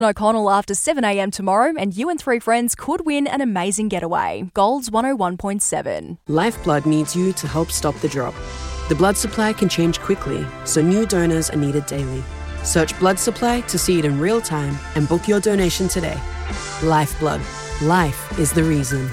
O'Connell after 7am tomorrow, and you and 3 friends could win an amazing getaway. Gold's 101.7. Lifeblood needs you to help stop the drop. The blood supply can change quickly, so new donors are needed daily. Search blood supply to see it in real time and book your donation today. Lifeblood. Life is the reason.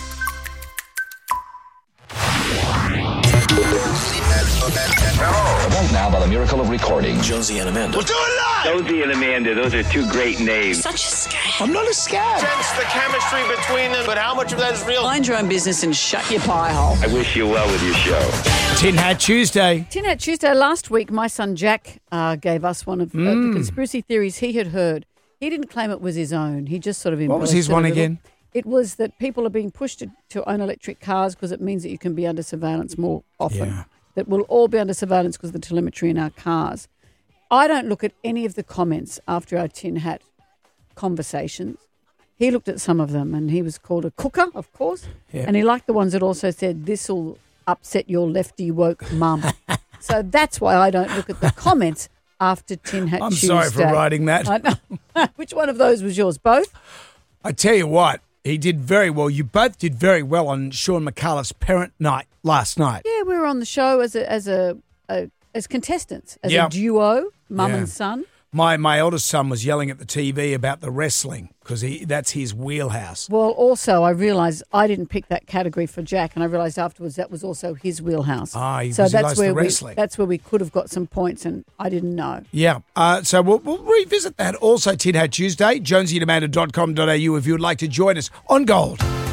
Right now, by the miracle of recording, Jonesy and Amanda. We'll do it live! Jonesy and Amanda, those are 2 great names. Such a scam. I'm not a scab. Sense the chemistry between them, but how much of that is real? Mind your own business and shut your pie hole. I wish you well with your show. Tin Hat Tuesday. Tin Hat Tuesday. Last week, my son Jack gave us one of the conspiracy theories he had heard. He didn't claim it was his own. He just sort of What was his one again? It was that people are being pushed to own electric cars because it means that you can be under surveillance more often. Yeah. That we'll all be under surveillance because of the telemetry in our cars. I don't look at any of the comments after our Tin Hat conversations. He looked at some of them and he was called a cooker, of course. Yeah. And he liked the ones that also said, this'll upset your lefty woke mum. So that's why I don't look at the comments after Tin Hat Tuesday. I'm sorry for writing that. I know. Which one of those was yours? Both? I tell you what, he did very well. You both did very well on Sean McAuliffe's parent night last night. Yeah, we were on the show as contestants, as Yeah. a duo, mum Yeah. and son. My eldest son was yelling at the TV about the wrestling because that's his wheelhouse. Well, also, I realised I didn't pick that category for Jack, and I realised afterwards that was also his wheelhouse. He so likes that's the where wrestling. that's where we could have got some points, and I didn't know. Yeah, so we'll revisit that. Also, Tin Hat Tuesday, jonesyandamanda.com.au if you would like to join us on Gold.